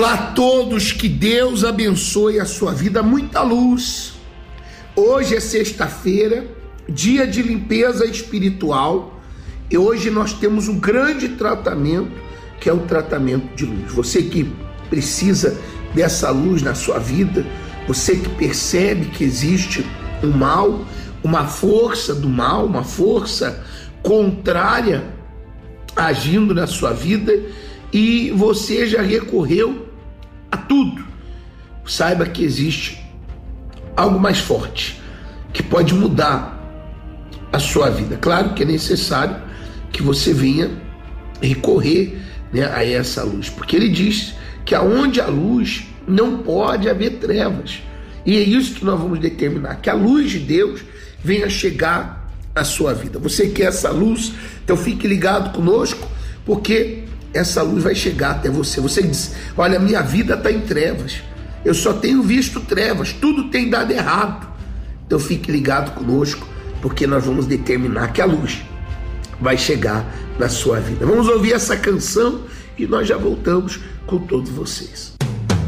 Olá a todos, que Deus abençoe a sua vida, muita luz. Hoje é sexta-feira, dia de limpeza espiritual, e hoje nós temos um grande tratamento, que é o tratamento de luz. Você que precisa dessa luz na sua vida, você que percebe que existe um mal, uma força do mal, uma força contrária agindo na sua vida, e você já recorreu a tudo, saiba que existe algo mais forte que pode mudar a sua vida. Claro que é necessário que você venha recorrer, a essa luz, porque ele diz que aonde há luz não pode haver trevas, e é isso que nós vamos determinar, que a luz de Deus venha chegar à sua vida. Você quer essa luz? Então fique ligado conosco, porque essa luz vai chegar até você. Você diz: olha, minha vida está em trevas, eu só tenho visto trevas, tudo tem dado errado. Então fique ligado conosco, porque nós vamos determinar que a luz vai chegar na sua vida. Vamos ouvir essa canção e nós já voltamos com todos vocês.